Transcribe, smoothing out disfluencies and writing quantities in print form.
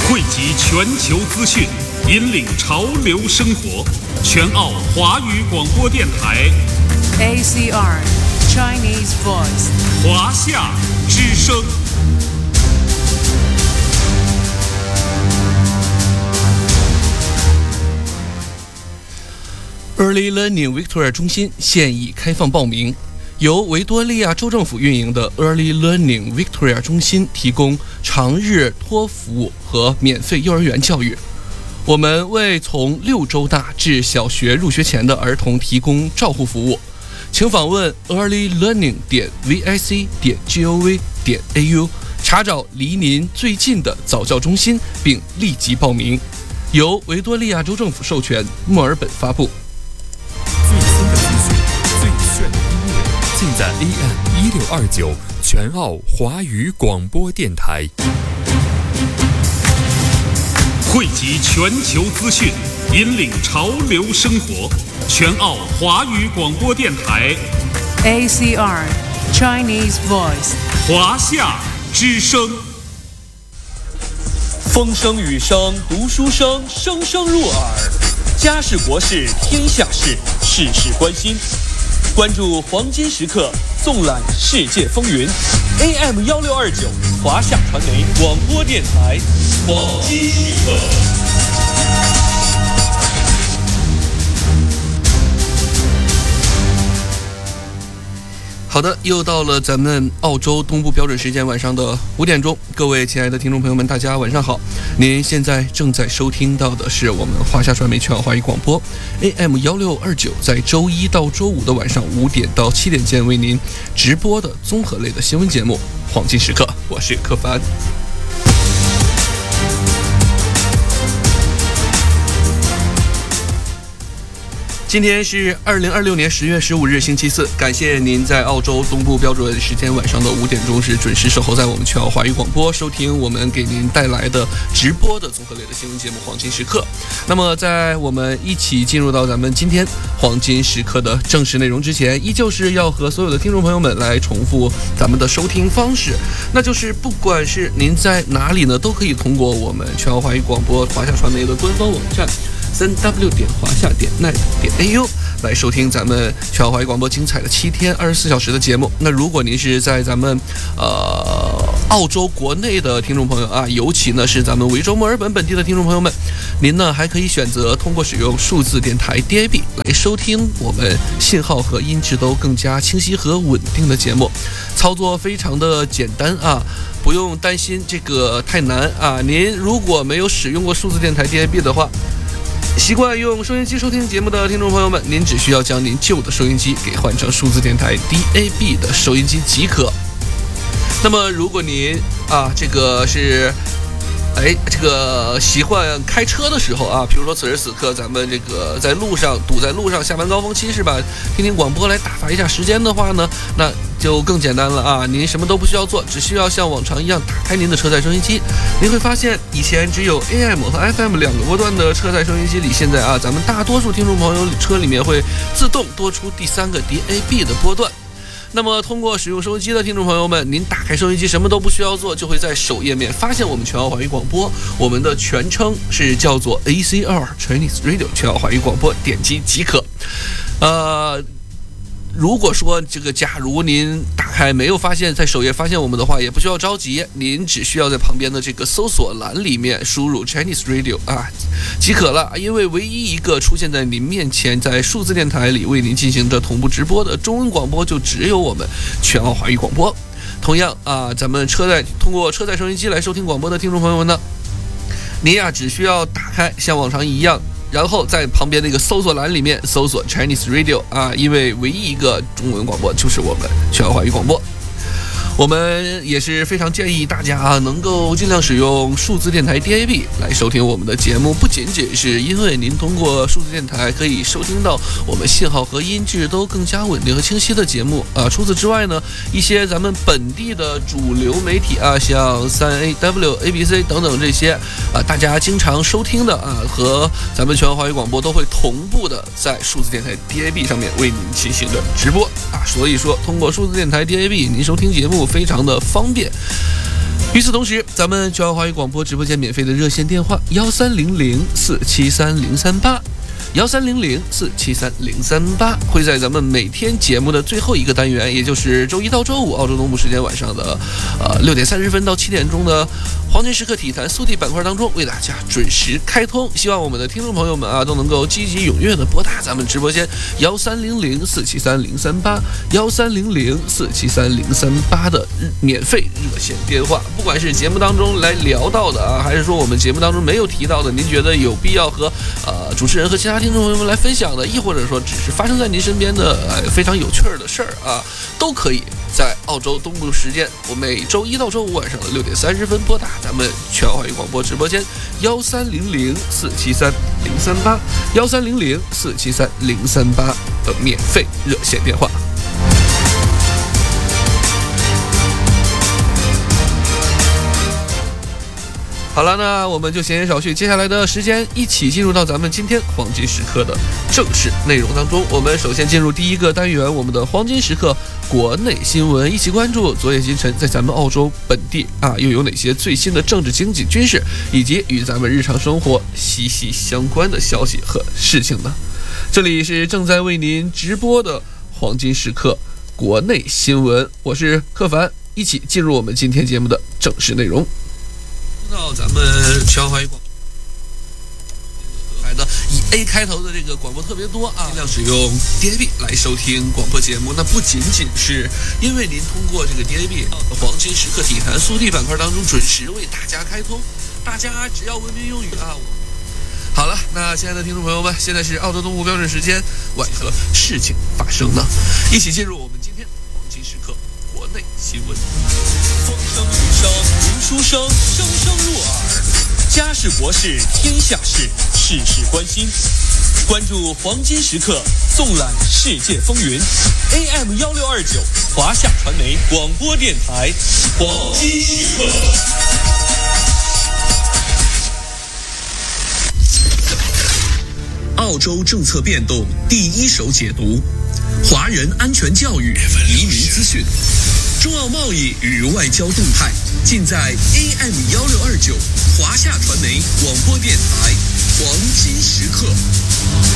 汇集全球资讯，引领潮流生活。全澳华语广播电台 ACR Chinese Voice 华夏之声。 Early Learning Victoria 中心现已开放报名。由维多利亚州政府运营的 Early Learning Victoria 中心提供长日托服务和免费幼儿园教育。我们为从6周大至小学入学前的儿童提供照护服务。请访问 earlylearning.vic.gov.au 查找离您最近的早教中心，并立即报名。由维多利亚州政府授权，墨尔本发布。 最新的资讯，最炫的音乐，尽在 AM1629全澳华语广播电台。 汇集全球资讯，引领潮流生活。全澳华语广播电台 ACR Chinese Voice 华夏之声。 风声雨声读书声，声声入耳。家事国事天下事，事事关心。关注黄金时刻，纵览世界风云。AM1629华夏传媒广播电台黄金时刻。 好的，又到了咱们澳洲东部标准时间晚上的5点钟，各位亲爱的听众朋友们，大家晚上好。您现在正在收听到的是我们华夏传媒全澳华语广播 AM1629，在周一到周五的晚上5点到7点间为您直播的综合类的新闻节目黄金时刻，我是柯凡。今天是2026年10月15日星期四，感谢您在澳洲东部标准时间晚上的5点钟时准时守候在我们全澳华语广播，收听我们给您带来的直播的综合类的新闻节目黄金时刻。那么在我们一起进入到咱们今天黄金时刻的正式内容之前，依旧是要和所有的听众朋友们来重复咱们的收听方式，那就是不管是您在哪里呢，都可以通过我们全澳华语广播华夏传媒的官方网站3w 华夏net.au 来收听咱们全澳华语广播精彩的7天24小时的节目。那如果您是在咱们澳洲国内的听众朋友啊，尤其呢是咱们维州墨尔本本地的听众朋友们，您呢还可以选择通过使用数字电台 DAB 来收听我们信号和音质都更加清晰和稳定的节目。操作非常的简单啊，不用担心这个太难啊。您如果没有使用过数字电台 DAB 的话，习惯用收音机收听节目的听众朋友们，您只需要将您旧的收音机给换成数字电台 DAB 的收音机即可。那么如果您这个习惯开车的时候啊，比如说此时此刻咱们这个在路上堵在路上，下班高峰期是吧，听听广播来打发一下时间的话呢，那就更简单了啊！您什么都不需要做，只需要像往常一样打开您的车载收音机。您会发现，以前只有 AM 和 FM 2个波段的车载收音机里，现在咱们大多数听众朋友车里面会自动多出第3个 DAB 的波段。那么通过使用收音机的听众朋友们，您打开收音机什么都不需要做，就会在首页面发现我们全澳华语广播，我们的全称是叫做 ACR Chinese Radio 全澳华语广播，点击即可。如果说假如您打开没有发现在首页发现我们的话，也不需要着急，您只需要在旁边的这个搜索栏里面输入 Chinese Radio 即可了。因为唯一一个出现在您面前在数字电台里为您进行着同步直播的中文广播，就只有我们全澳华语广播。同样咱们通过车载收音机来收听广播的听众朋友们呢，您只需要打开像往常一样，然后在旁边那个搜索栏里面搜索 Chinese Radio 因为唯一一个中文广播就是我们全澳华语广播。我们也是非常建议大家能够尽量使用数字电台 DAB 来收听我们的节目，不仅仅是因为您通过数字电台可以收听到我们信号和音质都更加稳定和清晰的节目除此之外呢，一些咱们本地的主流媒体像3AW、ABC 等等这些大家经常收听的和咱们全澳华语广播都会同步的在数字电台 DAB 上面为您进行的直播所以说通过数字电台 DAB 您收听节目非常的方便。 与此同时，咱们全澳华语广播直播间免费的热线电话1300473038，1300473038会在咱们每天节目的最后一个单元，也就是周一到周五澳洲东部时间晚上的6点30分到7点钟的黄金时刻体坛速递板块当中为大家准时开通。希望我们的听众朋友们都能够积极踊跃的拨打咱们直播间1300473038，1300473038的免费热线电话。不管是节目当中来聊到的还是说我们节目当中没有提到的，您觉得有必要和主持人和其他听众朋友们来分享的，亦或者说只是发生在您身边的非常有趣的事儿都可以在澳洲东部时间，我每周一到周五晚上的6点30分拨打咱们全澳华语广播直播间1300473038，1300473038的免费热线电话。好了，那我们就闲言少叙，接下来的时间一起进入到咱们今天黄金时刻的正式内容当中。我们首先进入第一个单元，我们的黄金时刻国内新闻，一起关注昨夜今晨在咱们澳洲本地又有哪些最新的政治、经济、军事以及与咱们日常生活息息相关的消息和事情呢？这里是正在为您直播的黄金时刻国内新闻，我是柯凡，一起进入我们今天节目的正式内容。到咱们全澳华语广播来的以 A 开头的这个广播特别多尽量使用 DAB 来收听广播节目。那不仅仅是因为您通过这个 DAB 黄金时刻体坛速递板块当中准时为大家开通，大家只要文明用语好了，那亲爱的听众朋友们，现在是澳洲东部标准时间，为何事情发生呢？一起进入我们今天黄金时刻国内新闻。 风声雨声读书声，声声入耳。家事国事天下事，事事关心。关注黄金时刻，纵览世界风云。AM1629华夏传媒广播电台，黄金时刻。澳洲政策变动第一手解读，华人安全教育、移民资讯。中澳贸易与外交动态，尽在 AM1629华夏传媒广播电台黄金时刻。